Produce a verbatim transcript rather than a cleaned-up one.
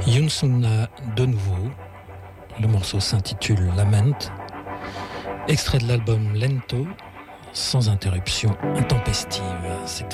Younsouna de nouveau. Le morceau s'intitule Lament, extrait de l'album Lento, sans interruption intempestive. Cette